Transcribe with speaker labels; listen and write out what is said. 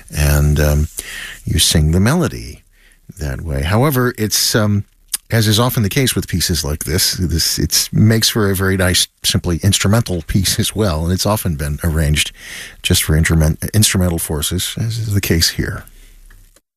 Speaker 1: and you sing the melody that way. However, it's as is often the case with pieces like this, it makes for a very nice, simply instrumental piece as well, and it's often been arranged just for instrumental forces, as is the case here.